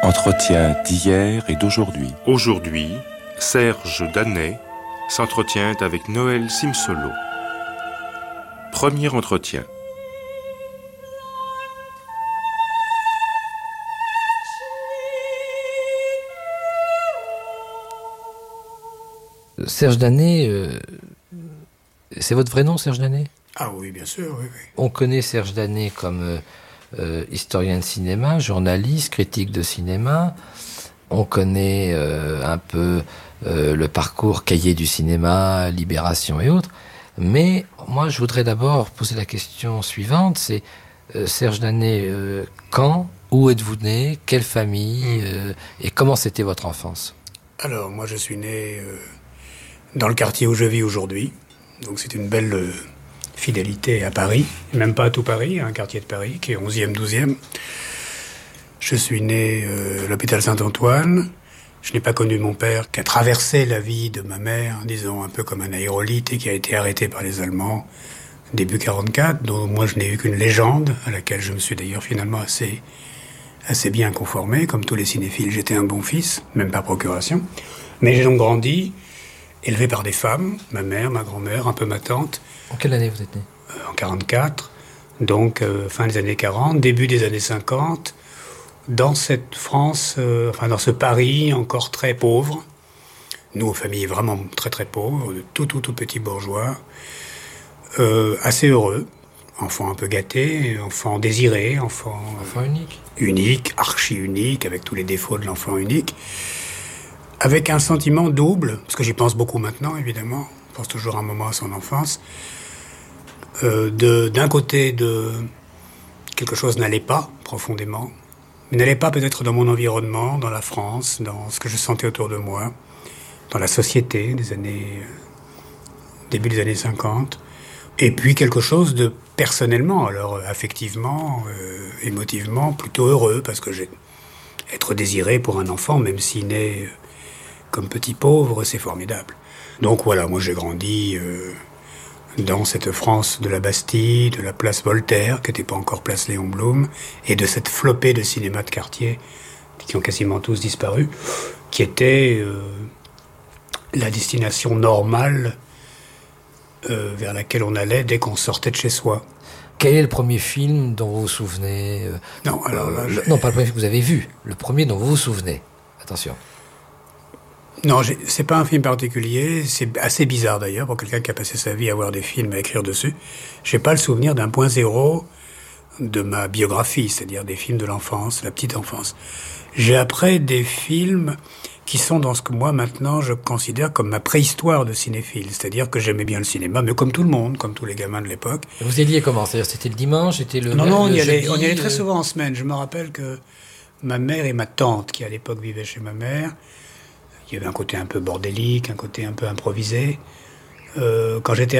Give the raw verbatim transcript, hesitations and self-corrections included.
Entretien d'hier et d'aujourd'hui. Aujourd'hui, Serge Danet s'entretient avec Noël Simsolo. Premier entretien. Serge Danet, euh, c'est votre vrai nom, Serge Danet ? Ah oui, bien sûr, oui, oui. On connaît Serge Danet comme euh, euh, historien de cinéma, journaliste, critique de cinéma. On connaît euh, un peu euh, le parcours cahier du cinéma, Libération et autres. Mais moi, je voudrais d'abord poser la question suivante, c'est euh, Serge Danet, euh, quand, où êtes-vous né, quelle famille, euh, et comment c'était votre enfance ? Alors, moi, je suis né euh, dans le quartier où je vis aujourd'hui. Donc, c'est une belle euh, fidélité à Paris. Même pas à tout Paris, un quartier de Paris qui est onzième, douzième. Je suis né euh, à l'hôpital Saint-Antoine. Je n'ai pas connu mon père qui a traversé la vie de ma mère, disons un peu comme un aérolite, et qui a été arrêté par les Allemands début quarante-quatre. Donc moi, je n'ai eu qu'une légende, à laquelle je me suis d'ailleurs finalement assez, assez bien conformé. Comme tous les cinéphiles, j'étais un bon fils, même par procuration. Mais j'ai donc grandi, élevé par des femmes, ma mère, ma grand-mère, un peu ma tante. En quelle année vous êtes né ? euh, En quarante-quatre, donc euh, fin des années quarante, début des années cinquante. Dans cette France, euh, enfin dans ce Paris encore très pauvre, nous aux familles vraiment très très pauvres, de tout tout tout petits bourgeois, euh, assez heureux, enfants un peu gâtés, enfants désirés, enfants Enfant unique. uniques, archi uniques, avec tous les défauts de l'enfant unique, avec un sentiment double, parce que j'y pense beaucoup maintenant évidemment, je pense toujours un moment à son enfance, euh, de, d'un côté de quelque chose n'allait pas profondément, mais n'allait pas peut-être dans mon environnement, dans la France, dans ce que je sentais autour de moi, dans la société des années, début des années cinquante. Et puis quelque chose de personnellement, alors affectivement, euh, émotivement, plutôt heureux, parce que j'ai, être désiré pour un enfant, même s'il naît comme petit pauvre, c'est formidable. Donc voilà, moi j'ai grandi euh, dans cette France de la Bastille, de la place Voltaire, qui n'était pas encore place Léon Blum, et de cette flopée de cinémas de quartier, qui ont quasiment tous disparu, qui était euh, la destination normale euh, vers laquelle on allait dès qu'on sortait de chez soi. Quel est le premier film dont vous vous souvenez ? euh, Non, alors là, euh, j'ai... Non, pas le premier film que vous avez vu, le premier dont vous vous souvenez. Attention. Non, j'ai... c'est pas un film particulier, c'est assez bizarre d'ailleurs pour quelqu'un qui a passé sa vie à voir des films, à écrire dessus. J'ai pas le souvenir d'un point zéro de ma biographie, c'est-à-dire des films de l'enfance, la petite enfance. J'ai après des films qui sont dans ce que moi maintenant je considère comme ma préhistoire de cinéphile, c'est-à-dire que j'aimais bien le cinéma, mais comme tout le monde, comme tous les gamins de l'époque. Et vous alliez comment ? C'est-à-dire c'était le dimanche, c'était le Non, le non, on y, allait, jeudi, on y allait très euh, souvent en semaine. Je me rappelle que ma mère et ma tante, qui à l'époque vivaient chez ma mère, il y avait un côté un peu bordélique, un côté un peu improvisé. Euh, quand j'étais